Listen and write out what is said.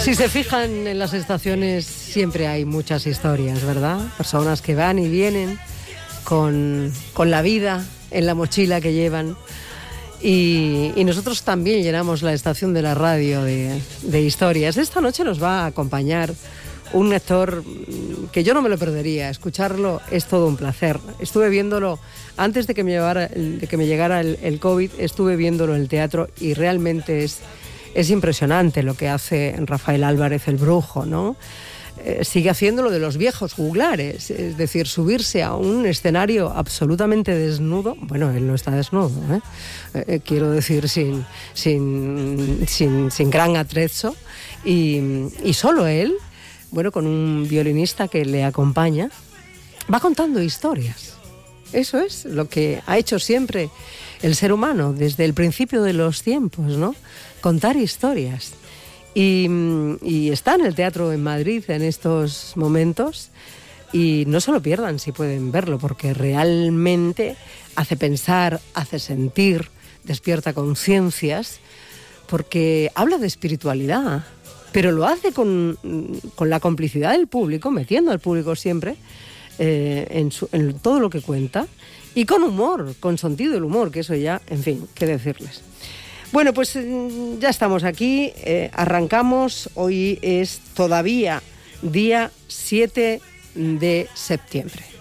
Si se fijan en las estaciones, siempre hay muchas historias, ¿verdad? Personas que van y vienen con la vida en la mochila que llevan. Y nosotros también llenamos la estación de la radio de historias. Esta noche nos va a acompañar un actor que yo no me lo perdería. Escucharlo es todo un placer. Estuve viéndolo antes de que me llegara el COVID, estuve viéndolo en el teatro y realmente es impresionante lo que hace Rafael Álvarez, el Brujo, ¿no? Sigue haciendo lo de los viejos juglares, es decir, subirse a un escenario absolutamente desnudo. Bueno, él no está desnudo, quiero decir, sin gran atrezo, y solo él, bueno, con un violinista que le acompaña, va contando historias. Eso es lo que ha hecho siempre el ser humano desde el principio de los tiempos, ¿no? Contar historias. Y está en el teatro en Madrid en estos momentos, y no se lo pierdan si pueden verlo, porque realmente hace pensar, hace sentir, despierta conciencias, porque habla de espiritualidad, pero lo hace con la complicidad del público, metiendo al público siempre en todo lo que cuenta, y con humor, con sentido del humor, que eso ya, en fin, qué decirles. Bueno, pues ya estamos aquí, arrancamos. Hoy es todavía día 7 de septiembre.